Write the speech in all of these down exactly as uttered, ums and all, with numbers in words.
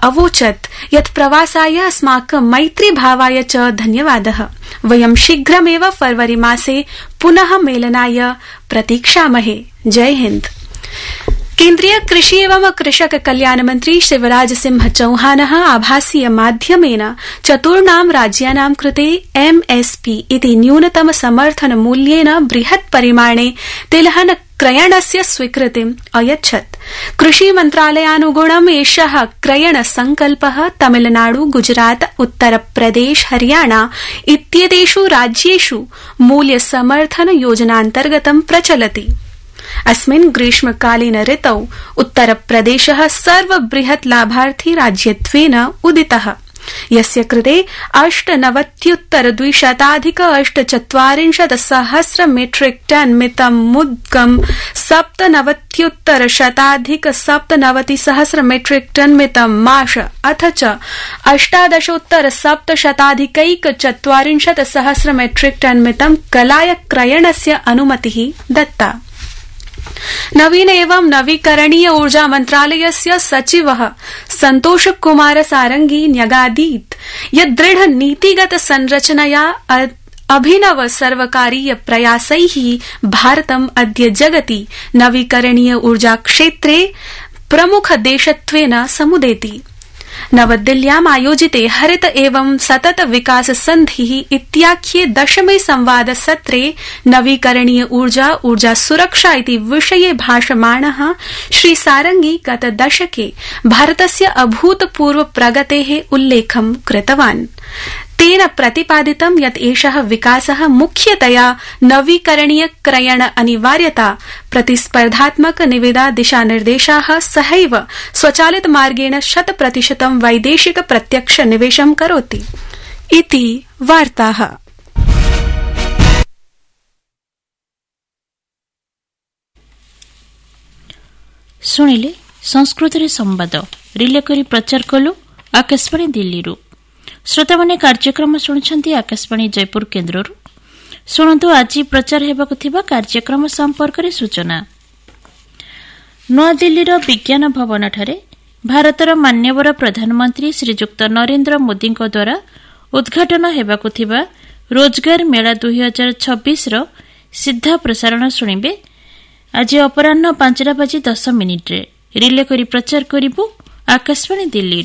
अवोचत् यत् प्रवासाय अस्माकं मैत्रीभावाय च धन्यवादः। वयं शीघ्रमेव फरवरी मासे पुनः मेलनाय प्रतीक्षामहे। जय हिंद। केन्द्रीय कृषि एवं कृषक कल्याण मंत्री शिवराज सिंह चौहान आभासीय माध्यमेन चतुर्णां राज्यानां कृते एमएसपी इति न्यूनतम समर्थन मूल्येन बृहत् परिमाणे तिलहन क्रयणस्य स्वीकृतिम् अयच्छत्। कृषि मन्त्रालयानुगुणम् एषः क्रयण संकल्पः तमिलनाडु, गुजरात, उत्तरप्रदेश, हरियाणा इत्येतेषु राज्येषु मूल्य समर्थन योजनान्तर्गतं प्रचलति। अस्मिन् ग्रीष्मकालीन ऋतौ उत्तरप्रदेशः सर्वबृहत् लाभार्थी राज्यत्वेन उदितः, यस्य कृते अष्टनवत्युत्तर द्विशताधिक अष्टचत्वारिंशत् सहस्र मेट्रिक टन मितं मुद्गं सप्तनवत्युत्तर शताधिक सप्तनवति सहस्र मेट्रिक टन मितं माश अथ च अष्टादशोत्तर सप्तशताधिकैक चत्वारिंशत् सहस्र मेट्रिक टन मितं कलाय क्रयणस्य अनुमतिः दत्ता। नवीन एवं नवीकरणीय ऊर्जा मन्त्रालयस्य सचिवः संतोष कुमार सारंगी न्यगादीत् यत् दृढ़ नीतिगत संरचनया अभिनव सर्वकारीय प्रयासैः भारतम् अद्य जगति नवीकरणीय ऊर्जा क्षेत्रे प्रमुख देशत्वेन समुदेति। नवदिल्ल्याम् आयोजिते हरित एवं सतत विकास संधिः इत्याख्ये दशमे संवाद सत्रे नवीकरणीय ऊर्जा ऊर्जा सुरक्षा इति विषये भाषमाणः श्री सारंगी गत दशके भारतस्य अभूतपूर्व प्रगतेः उल्लेखं कृतवान्। तेन प्रतिपादितं यत् एषः विकासः मुख्यतया नवीकरणीय क्रयण अनिवार्यता, प्रतिस्पर्धात्मक निविदा दिशानिर्देशाः सहैव स्वचालित मार्गेण शत प्रतिशतं वैदेशिक प्रत्यक्ष निवेशं करोति इति वार्ताः। शुणिले संस्कृत संवाद रिले करी प्रचार कलु आकाशवाणी दिल्ली। श्रोता माने कार्यक्रम शुणुछंती आकाशवाणी जयपुर केन्द्र। शुणु आज प्रचार हेबाकु थिबा कार्यक्रम संपर्क रे सूचना। नवा दिल्लीर विज्ञान भवन ठारे भारतर मान्यवर प्रधानमंत्री श्रीजुक्त नरेंद्र मोदी द्वारा उद्घाटन हेबाकु थिबा रोजगार मेला दुई हजार छब्बीस रो सीधा प्रसारण शुणिबे। आज अपराह्न पांचटा बाजी दस मिनिट रे रिले करी प्रचार करिबु आकाशवाणी दिल्ली।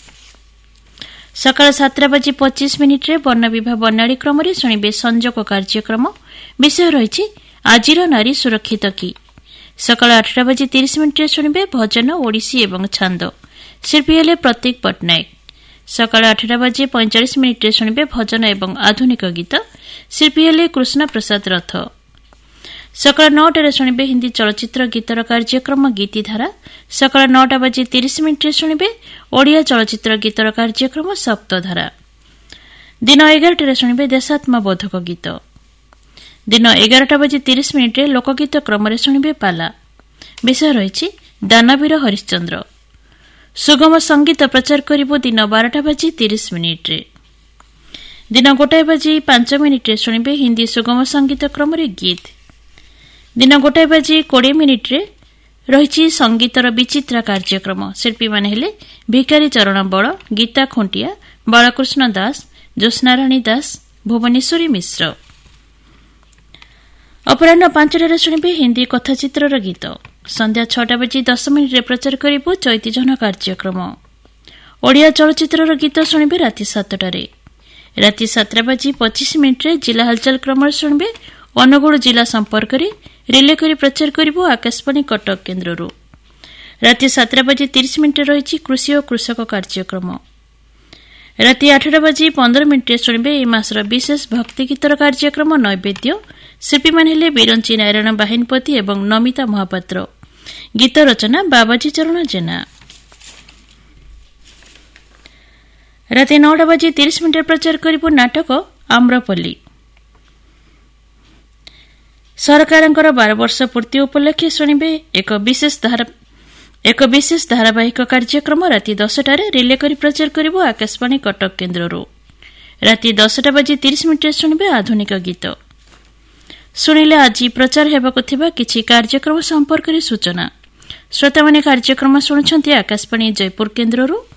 सकाळ सातटा बाजी पच्चीस मिनिट रे वर्ण विभाग बर्णाली क्रम रे शुणिबे संजोग कार्यक्रम। विषय रही आजिर नारी सुरक्षित की। सकाळ आठटा बाजी तीस मिनिट रे शुणिबे भजन ओडिसी एवं छांद। शिल्पी हेले प्रतीक पट्टनायक। सकाळ आठटा बाजी पैंचाश मिनिट रे शुणिबे भजन एवं आधुनिक गीत। शिल्पी हेले कृष्ण प्रसाद रथ। सकाळ नौटा शुणिबे हिंदी चलचित्र गीतर कार्यक्रम गीतिधारा। सकाळ नौटा बाजी तीस मिनिट शुणिबे ओडिया चलचित्र गीतर कार्यक्रम सप्तधारा। दिन एगारटा शुणिबे देशात्मबोधक गीत। दिन एगारटा बाजी तीस मिनिट लोकगीत क्रम शुणिबे पाला। विषय रही दानवीर हरिश्चंद्र। सुगम संगीत प्रचार करिबो दिन बारटा बाजी तीस मिनिट। दिन गोटाए बाजी पांच मिनिट शुणिबे हिंदी सुगम संगीत क्रम गीत। दिन गोटाए बाजी कोड़े मिनिट रही संगीतर विचित्रा कार्यक्रम। शिल्पी माने हेले भिकारी चरण बड़, गीता खुंटिया, बालकृष्ण दास, ज्योत्स्नाराणी दास, भुवनेश्वरी मिश्र। अपराह्न पांचटा शुणिबे हिंदी कथाचित्र गीत। संध्या छटा बाजी दस मिनिट प्रचार करिबो चैतीजन कार्यक्रम। ओडिया चलचित्र गीत शुणिबे राति सातटारे। राति सातटा बाजी पच्चीस मिनिट जिला हलचल क्रम शुणिबे अनुगुल जिला संपर्क रिले करी प्रचार करिबो आकाशवाणी कटक केन्द्र। राति सातटा बाजी तीस मिनिट रही कृषि और कृषक कार्यक्रम। राति आठटा बाजी पंद्रह मिनिट शुणिबे ए मासर विशेष भक्ति गीतर कार्यक्रम नैवेद्य। शिल्पी मान हेले बिरंची नारायण बाहिनपति एवं नमिता महापात्र। गीत रचना बाबाजी चरण जेना। राति नौटा बाजी तीस मिनिट प्रचार करिबो नाटक आम्रपल्ली। सरकारंकर बारह वर्ष पूर्ति उपलक्षे शुणिबे एक विशेष धारा एक विशेष धारावाहिक कार्यक्रम राति दसटारे रिले करी प्रचार करिबो आकाशवाणी कटक केन्द्र। राति दसटा बाजी तीस मिनिट शुणिबे आधुनिक गीत। शुणिले आज प्रचार हेबाकु थिबा किछि कार्यक्रम संपर्क सूचना। श्रोता माने कार्यक्रम शुणुछंती आकाशवाणी जयपुर केन्द्र।